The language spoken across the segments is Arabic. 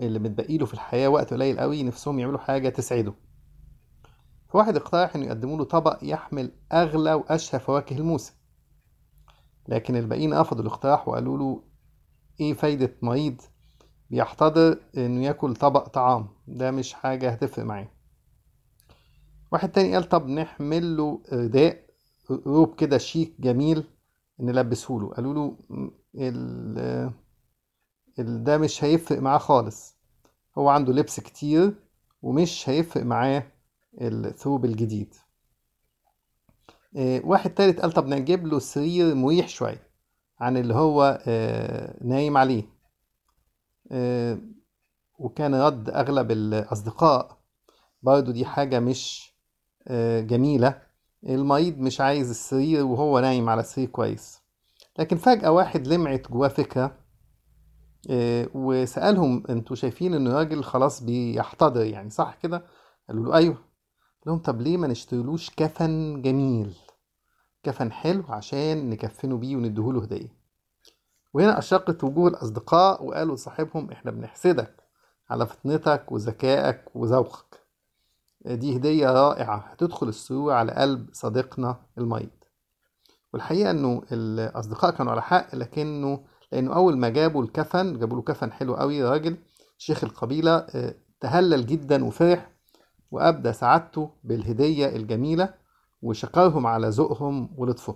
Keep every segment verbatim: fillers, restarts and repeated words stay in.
اللي متبقي له في الحياة وقت قليل قوي، نفسهم يعملوا حاجة تسعده. فواحد اقترح انه يقدموا له طبق يحمل اغلى واشهى فواكه الموسم، لكن الباقيين رفضوا الاقتراح وقالوا له ايه فايدة مريض بيحتضر انه ياكل طبق طعام ده؟ مش حاجة هتفرق معاه. واحد تاني قال طب نحمل له رداء، روب كده شيك جميل نلبسه له. قالوا له م- ال ال- ده مش هيفرق معاه خالص، هو عنده لبس كتير ومش هيفرق معاه الثوب الجديد. آه، واحد تالت قال طب نجيب له سرير مريح شوية عن اللي هو آه، نايم عليه. آه، وكان رد أغلب الأصدقاء برضو دي حاجة مش آه، جميلة، المريض مش عايز السرير وهو نايم على سرير كويس. لكن فجأة واحد لمعت جواه فكرة، آه، وسألهم انتوا شايفين ان الراجل خلاص بيحتضر يعني صح كده؟ قالوا له ايوه. قال لهم طب ليه ما نشتريلوش كفن جميل، كفن حلو عشان نكفنه بيه ونديهوله هدية. وهنا أشرقت وجوه الأصدقاء وقالوا لصاحبهم إحنا بنحسدك على فطنتك وذكائك وذوقك، دي هدية رائعة هتدخل السرور على قلب صديقنا المريض. والحقيقة إنه الأصدقاء كانوا على حق، لكنه لأنه أول ما جابوا الكفن جابوا له كفن حلو قوي، راجل شيخ القبيلة آه، تهلل جدا وفرح وأبدى سعادته بالهدية الجميلة وشكرهم على ذوقهم ولطفهم.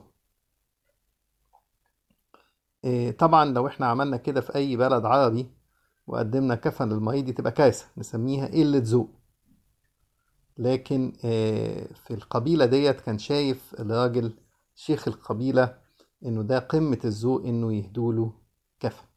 آه، طبعا لو احنا عملنا كده في أي بلد عربي وقدمنا كفن للمريض دي تبقى كارثة، نسميها قلة ذوق. لكن آه، في القبيلة ديت كان شايف الراجل شيخ القبيلة إنه ده قمة الذوق إنه يهدوله كفن.